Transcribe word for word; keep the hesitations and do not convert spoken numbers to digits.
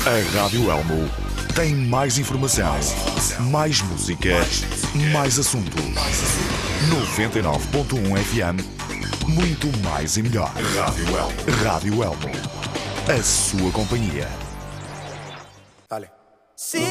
A Rádio Elmo tem mais informação, mais música, mais assuntos. noventa e nove ponto um F M, muito mais e melhor. Rádio Elmo. Rádio Elmo, a sua companhia. Dale.